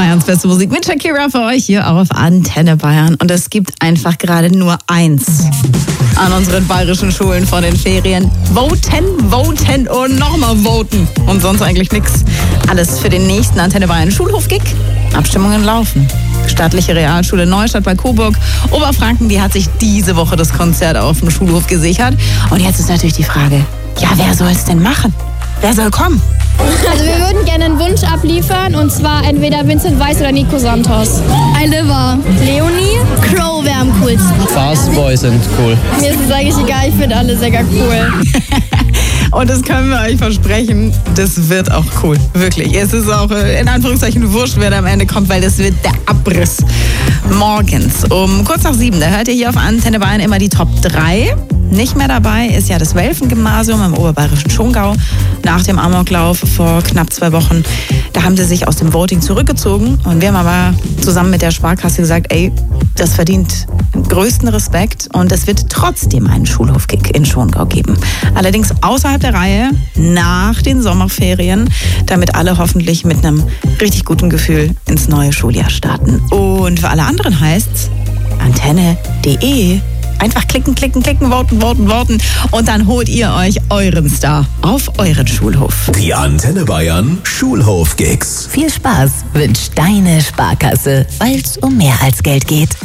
Bayerns beste Musik mit Shakira für euch hier auf Antenne Bayern. Und es gibt einfach gerade nur eins an unseren bayerischen Schulen vor den Ferien. Voten, voten und nochmal voten. Und sonst eigentlich nichts. Alles für den nächsten Antenne Bayern Schulhof-Gig. Abstimmungen laufen. Staatliche Realschule Neustadt bei Coburg, Oberfranken, die hat sich diese Woche das Konzert auf dem Schulhof gesichert. Und jetzt ist natürlich die Frage, ja, wer soll es denn machen? Wer soll kommen? Also wir würden gerne einen Wunsch abliefern, und zwar entweder Vincent Weiss oder Nico Santos. Oliver, Leonie, Crow wäre am coolsten. Fast Boys sind cool. Mir ist es eigentlich egal, ich finde alle sehr cool. Und das können wir euch versprechen, das wird auch cool, wirklich. Es ist auch in Anführungszeichen wurscht, wer da am Ende kommt, weil das wird der Abriss. Morgens um kurz nach 7, da hört ihr hier auf Antenne Bayern immer die Top 3. Nicht mehr dabei ist ja das Welfen-Gymnasium im oberbayerischen Schongau. Nach dem Amoklauf vor knapp 2 Wochen, da haben sie sich aus dem Voting zurückgezogen. Und wir haben aber zusammen mit der Sparkasse gesagt, ey, das verdient den größten Respekt. Und es wird trotzdem einen Schulhof-Kick in Schongau geben. Allerdings außerhalb der Reihe, nach den Sommerferien, damit alle hoffentlich mit einem richtig guten Gefühl ins neue Schuljahr starten. Und für alle anderen heißt's antenne.de. Einfach klicken, klicken, klicken, voten, voten, voten. Und dann holt ihr euch euren Star auf euren Schulhof. Die Antenne Bayern Schulhof-Gigs. Viel Spaß wünscht deine Sparkasse, weil es um mehr als Geld geht.